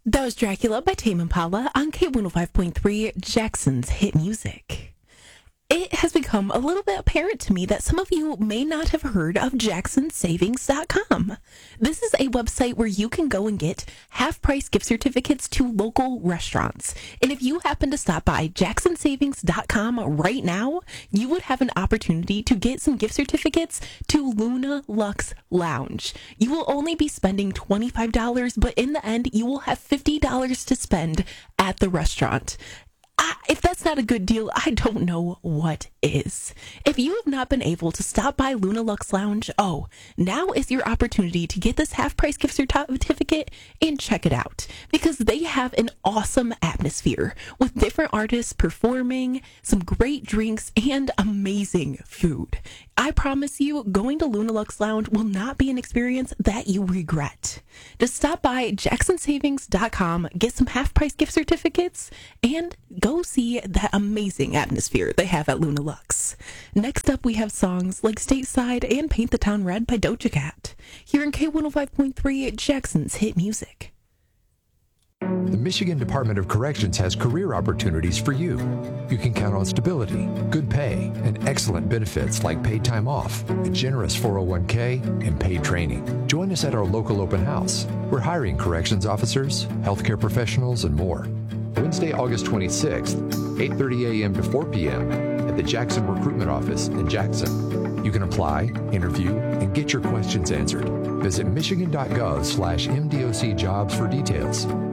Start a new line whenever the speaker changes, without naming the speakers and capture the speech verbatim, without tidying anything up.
That was Dracula by Tame Impala on K one oh five point three, Jackson's Hit Music. It has become a little bit apparent to me that some of you may not have heard of Jackson Savings dot com. This is a website where you can go and get half-price gift certificates to local restaurants. And if you happen to stop by Jackson Savings dot com right now, you would have an opportunity to get some gift certificates to Luna Lux Lounge. You will only be spending twenty-five dollars, but in the end, you will have fifty dollars to spend at the restaurant. I, if that's not a good deal, I don't know what is. If you have not been able to stop by Luna Lux Lounge, oh, now is your opportunity to get this half-price gift certificate and check it out, because they have an awesome atmosphere with different artists performing, some great drinks, and amazing food. I promise you, going to Luna Lux Lounge will not be an experience that you regret. Just stop by Jackson Savings dot com, get some half-price gift certificates, and go see that amazing atmosphere they have at Luna Lux. Next up, we have songs like Stateside and Paint the Town Red by Doja Cat. Here in K one oh five point three, Jackson's Hit Music.
The Michigan Department of Corrections has career opportunities for you. You can count on stability, good pay, and excellent benefits like paid time off, a generous four oh one k, and paid training. Join us at our local open house. We're hiring corrections officers, healthcare professionals, and more. Wednesday, August twenty-sixth, eight thirty a.m. to four p.m. at the Jackson Recruitment Office in Jackson. You can apply, interview, and get your questions answered. Visit michigan dot gov slash M D O C jobs for details.